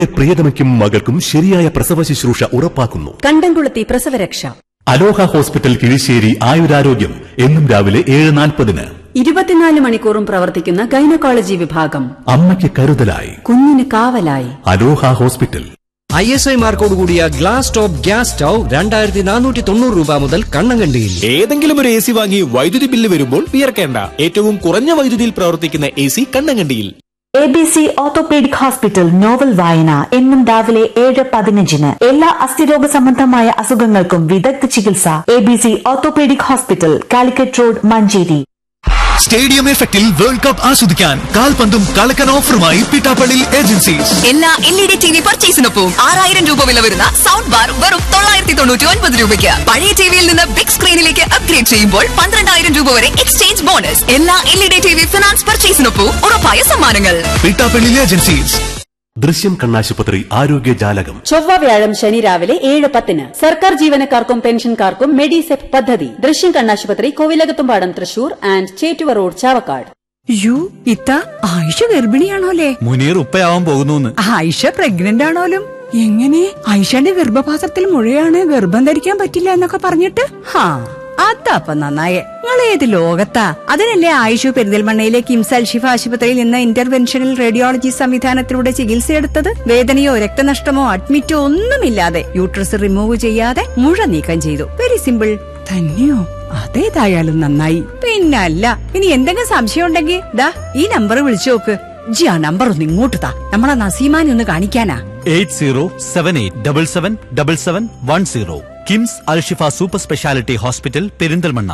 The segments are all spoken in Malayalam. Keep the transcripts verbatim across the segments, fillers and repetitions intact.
പ്രിയതമയ്ക്കും മകൾക്കും ശരിയായ പ്രസവ ശുശ്രൂഷ ഉറപ്പാക്കുന്നു. കണ്ടംകുളത്തി പ്രസവരക്ഷ. അലോഹ ഹോസ്പിറ്റൽ കിഴിശ്ശേരി ആയുരാരോഗ്യം എന്നും രാവിലെ ഏഴ് നാൽപ്പതിന്. ഇരുപത്തിനാല് മണിക്കൂറും പ്രവർത്തിക്കുന്ന ഗൈനക്കോളജി വിഭാഗം. അമ്മയ്ക്ക് കരുതലായി, കുഞ്ഞിന് കാവലായി. അലോഹ ഹോസ്പിറ്റൽ. ഐ എസ് ഐ മാർക്കോട് കൂടിയ ഗ്ലാസ് ടോപ്പ് ഗ്യാസ് സ്റ്റൗ രണ്ടായിരത്തി നാനൂറ്റി തൊണ്ണൂറ് രൂപ മുതൽ കണ്ണങ്കണ്ടിയിൽ. ഏതെങ്കിലും ഒരു എ സി വാങ്ങി വൈദ്യുതി ബില്ല് വരുമ്പോൾ വിയർക്കേണ്ട. ഏറ്റവും കുറഞ്ഞ വൈദ്യുതിയിൽ പ്രവർത്തിക്കുന്ന A C കണ്ണങ്കണ്ടിയിൽ. A B C orthopaedic hospital novel വായന എന്നും രാവിലെ ഏഴ് പതിനഞ്ചിന്. എല്ലാ അസ്ഥിരോഗ സംബന്ധമായ അസുഖങ്ങൾക്കും വിദഗ്ധ ചികിത്സ. A B C orthopaedic hospital, Calicut road, Manjeri. Stadium എഫക്റ്റിൽ വേൾഡ് കപ്പ് ആസ്വദിക്കാൻ കാൽപന്തും കളക്കൻ ഓഫറുമായി പിട്ടാപ്പള്ളി ഏജൻസീസ്. എല്ലാ L E D T V പർച്ചേസിനൊപ്പം ആറായിരം രൂപ വില വരുന്ന സൗണ്ട് ബാർ വെറും തൊള്ളായിരത്തി തൊണ്ണൂറ്റി ഒൻപത് രൂപയ്ക്ക്. പഴയ ടിവിയിൽ നിന്ന് ബിഗ് സ്ക്രീനിലേക്ക് അപ്ഗ്രേഡ് ചെയ്യുമ്പോൾ പന്ത്രണ്ടായിരം രൂപ വരെ എക്സ്ചേഞ്ച് ബോണസ്. എല്ലാ L E D T V finance പർച്ചേസിനൊപ്പം ഉറപ്പായ സമ്മാനങ്ങൾ. പിട്ടാപ്പള്ളി ഏജൻസീസ്. ദൃശ്യം കണ്ണാശുപത്രി ആരോഗ്യ ജാലകം. ചൊവ്വ വ്യാഴം ശനി രാവിലെ ഏഴ് പത്തിന്. സർക്കാർ ജീവനക്കാർക്കും പെൻഷൻകാർക്കും മെഡിസെപ് പദ്ധതി. ദൃശ്യം കണ്ണാശുപത്രി, Kovilakathumpadam, Thrissur and Chettuva road, Chavakkad. U ഇത്ത ആയിഷ ഗർഭിണിയാണോലേ? മുനീർ ഉപ്പയാവാൻ പോകുന്നു. ആയിഷ പ്രഗ്നന്റ് ആണോലും? എങ്ങനെ? ആയിഷയുടെ ഗർഭപാത്രത്തിൽ മുഴയാണ്, ഗർഭം ധരിക്കാൻ പറ്റില്ല എന്നൊക്കെ പറഞ്ഞിട്ട്. ഹാ, അതപ്പൊ നന്നായേ. നിങ്ങൾ ഏത് ലോകത്താ? അതിനല്ലേ ആയിഷു പെരിന്തൽമണ്ണയിലെ കിംസ് അൽഷിഫ ആശുപത്രിയിൽ നിന്ന് ഇന്റർവെൻഷണൽ റേഡിയോളജി സംവിധാനത്തിലൂടെ ചികിത്സയെടുത്തത്. വേദനയോ രക്തനഷ്ടമോ അഡ്മിറ്റോ ഒന്നുമില്ലാതെ യൂട്രസ് റിമൂവ് ചെയ്യാതെ മുഴ നീക്കം ചെയ്തു. Very simple. തന്നെയോ? അതേതായാലും നന്നായി. പിന്നല്ല, ഇനി എന്തെങ്കിലും സംശയം ഉണ്ടെങ്കിൽ ദാ ഈ നമ്പർ വിളിച്ചു നോക്ക്. ജി ആ നമ്പർ ഒന്ന് ഇങ്ങോട്ട് താ, നമ്മളെ നസീമാനെ ഒന്ന് കാണിക്കാനാ. Eight zero seven eight double seven double seven one zero. KIMS Alshifa super speciality hospital, Perinthalmanna.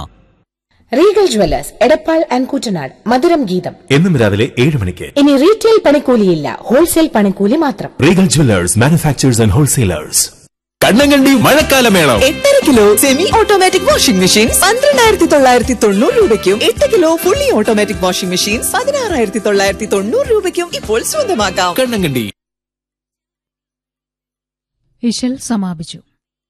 Regal Jewellers, Edappal and Koottanad. മധുരം ഗീതം എന്നും രാവിലെ ഏഴ് മണിക്ക്. ഇനി റീറ്റെയിൽ പണിക്കൂലിയില്ല, ഹോൾസെയിൽ പണിക്കൂലി മാത്രം. Regal Jewellers, manufacturers and wholesalers. Kannankandi മഴക്കാലമേളം. എട്ടര kilo semi automatic washing machine പന്ത്രണ്ടായിരത്തി തൊള്ളായിരത്തി തൊണ്ണൂറ് രൂപയ്ക്കും എട്ട് kilo fully automatic washing machine പതിനാറായിരത്തി തൊള്ളായിരത്തി തൊണ്ണൂറ് രൂപയ്ക്കും ഇപ്പോൾ സ്വന്തമാക്കാം. കണ്ണങ്കണ്ടി. ഇശൽ സമാപിച്ചു.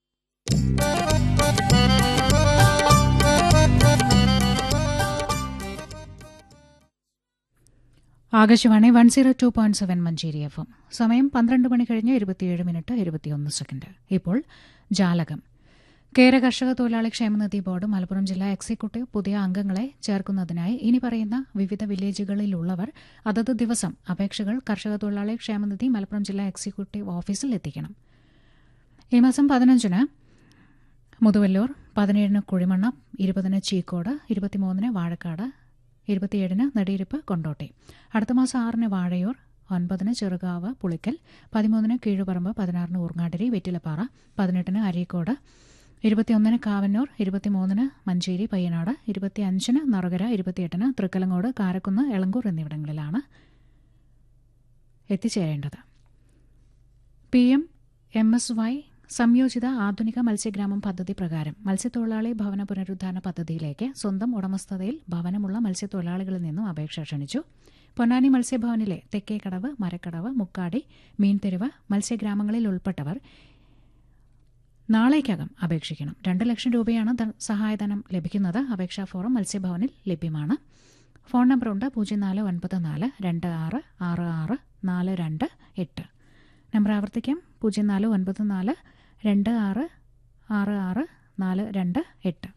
Akashvani one zero two point seven Manjeri F M. സമയം പന്ത്രണ്ട് മണി കഴിഞ്ഞ് ഇരുപത്തിയേഴ് മിനിറ്റ് ഇരുപത്തിയൊന്ന് സെക്കൻഡ്. ഇപ്പോൾ ജാലകം. കേര കർഷക തൊഴിലാളി ക്ഷേമനിധി ബോർഡ് മലപ്പുറം ജില്ലാ എക്സിക്യൂട്ടീവ് പുതിയ അംഗങ്ങളെ ചേർക്കുന്നതിനായി ഇനി പറയുന്ന വിവിധ വില്ലേജുകളിലുള്ളവർ അതത് ദിവസം അപേക്ഷകൾ കർഷക തൊഴിലാളി ക്ഷേമനിധി മലപ്പുറം ജില്ലാ എക്സിക്യൂട്ടീവ് ഓഫീസിൽ എത്തിക്കണം. ഈ മാസം പതിനഞ്ചിന് മുതുവല്ലൂർ, പതിനേഴിന് കുഴിമണ്ണം, ഇരുപതിന് ചീക്കോട്, ഇരുപത്തിമൂന്നിന് വാഴക്കാട്, ഇരുപത്തിയേഴിന് നെടിയിരിപ്പ്, കൊണ്ടോട്ടി. അടുത്ത മാസം ആറിന് വാഴയൂർ, ഒൻപതിന് ചെറുകാവ്, പുളിക്കൽ, പതിമൂന്നിന് കീഴുപറമ്പ്, പതിനാറിന് ഊർങ്ങാട്ടിരി, വെറ്റിലപ്പാറ, പതിനെട്ടിന് അരീക്കോട്, ഇരുപത്തിയൊന്നിന് കാവന്നൂർ, ഇരുപത്തിമൂന്നിന് മഞ്ചേരി പയ്യനാട്, ഇരുപത്തിയഞ്ചിന് നറുകര, ഇരുപത്തിയെട്ടിന് തൃക്കലങ്ങോട്, കാരക്കുന്ന്, എളങ്കൂർ എന്നിവിടങ്ങളിലാണ് എത്തിച്ചേരേണ്ടത്. P M M S Y സംയോജിത ആധുനിക മത്സ്യഗ്രാമം പദ്ധതി പ്രകാരം മത്സ്യത്തൊഴിലാളി ഭവന പുനരുദ്ധാരണ പദ്ധതിയിലേക്ക് സ്വന്തം ഉടമസ്ഥതയിൽ ഭവനമുള്ള മത്സ്യത്തൊഴിലാളികളിൽ നിന്നും അപേക്ഷ ക്ഷണിച്ചു. പൊന്നാനി മത്സ്യഭവനിലെ തെക്കേക്കടവ്, മരക്കടവ്, മുക്കാടി, മീൻതെരുവ് മത്സ്യഗ്രാമങ്ങളിൽ ഉൾപ്പെട്ടവർ നാളേക്കകം അപേക്ഷിക്കണം. രണ്ട് ലക്ഷം രൂപയാണ് സഹായധനം ലഭിക്കുന്നത്. അപേക്ഷാ ഫോറം മത്സ്യഭവനിൽ ലഭ്യമാണ്. ഫോൺ നമ്പറുണ്ട് പൂജ്യം നാല് ഒൻപത് നാല് രണ്ട് ആറ് ആറ് ആറ് നാല് രണ്ട് എട്ട്. നമ്പർ ആവർത്തിക്കാം, പൂജ്യം നാല് ഒൻപത് നാല് രണ്ട് ആറ് ആറ് ആറ് നാല് രണ്ട് എട്ട്.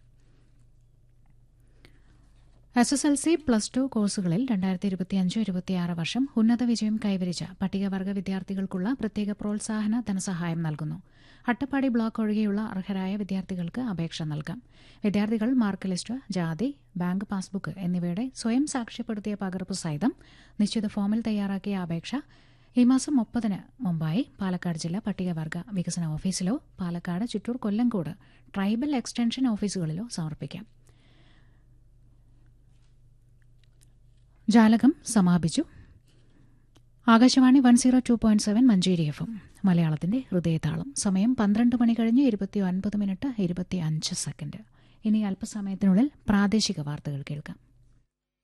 S S L C plus two കോഴ്സുകളിൽ രണ്ടായിരത്തി ഇരുപത്തിയഞ്ച് ഇരുപത്തിയാറ് വർഷം ഉന്നത വിജയം കൈവരിച്ച പട്ടികവർഗ വിദ്യാർത്ഥികൾക്കുള്ള പ്രത്യേക പ്രോത്സാഹന ധനസഹായം നൽകുന്നു. അട്ടപ്പാടി ബ്ലോക്ക് ഒഴികെയുള്ള അർഹരായ വിദ്യാർത്ഥികൾക്ക് അപേക്ഷ നൽകാം. വിദ്യാർത്ഥികൾ മാർക്ക് ലിസ്റ്റ്, ജാതി, ബാങ്ക് പാസ്ബുക്ക് എന്നിവയുടെ സ്വയം സാക്ഷ്യപ്പെടുത്തിയ പകർപ്പ് സഹിതം നിശ്ചിത ഫോമിൽ തയ്യാറാക്കിയ അപേക്ഷ ഈ മാസം മുപ്പതിന് മുമ്പായി പാലക്കാട് ജില്ലാ പട്ടികവർഗ വികസന ഓഫീസിലോ പാലക്കാട്, ചിറ്റൂർ, കൊല്ലങ്കോട് ട്രൈബൽ എക്സ്റ്റൻഷൻ ഓഫീസുകളിലോ സമർപ്പിക്കാം. ജാലകം സമാപിച്ചു. Akashvani one zero two point seven Manjeri F M, മലയാളത്തിന്റെ ഹൃദയതാളം. സമയം പന്ത്രണ്ട് മണി കഴിഞ്ഞ് ഇരുപത്തി ഒൻപത് മിനിറ്റ് ഇരുപത്തി അഞ്ച് സെക്കൻഡ്. ഇനി അല്പസമയത്തിനുള്ളിൽ പ്രാദേശിക വാർത്തകൾ കേൾക്കാം.